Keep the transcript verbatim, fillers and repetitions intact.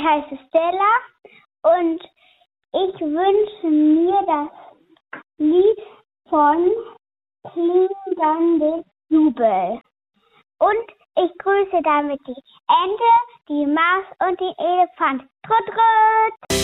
heiße Stella und ich wünsche mir das Lied von Klingelndes Jubel. Und ich grüße damit die Ente, die Maus und die Elefant. Trut, trut!